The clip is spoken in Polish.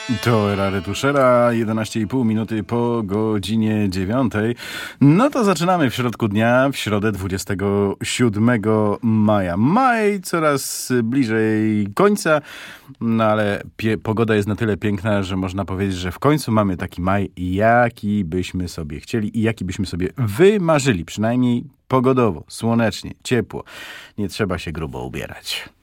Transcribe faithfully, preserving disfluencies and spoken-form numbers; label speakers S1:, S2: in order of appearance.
S1: To era retuszera, jedenaście i pół minuty po godzinie dziewiątej. No to zaczynamy w środku dnia, w środę dwudziestego siódmego maja. Maj coraz bliżej końca, no ale pie- pogoda jest na tyle piękna, że można powiedzieć, że w końcu mamy taki maj, jaki byśmy sobie chcieli i jaki byśmy sobie wymarzyli. Przynajmniej pogodowo, słonecznie, ciepło. Nie trzeba się grubo ubierać.